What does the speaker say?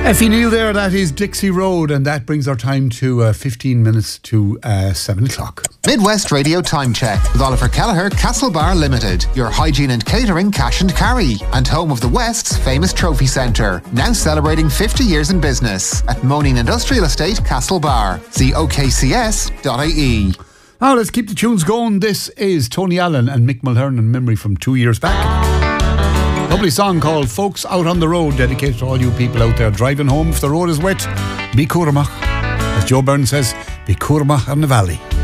Effie Neal there, that is Dixie Road, and that brings our time to 15 minutes to 7 o'clock. Midwest Radio Time Check with Oliver Kelleher, Castlebar Limited, your hygiene and catering cash and carry, and home of the West's famous trophy centre, now celebrating 50 years in business at Moaning Industrial Estate, Castlebar. See okcs.ie. Now let's keep the tunes going. This is Tony Allen and Mick Mulhern in memory from 2 years back. Lovely song called Folks Out on the Road, dedicated to all you people out there driving home. If the road is wet, be Curmach. As Joe Byrne says, be Curmach in the valley.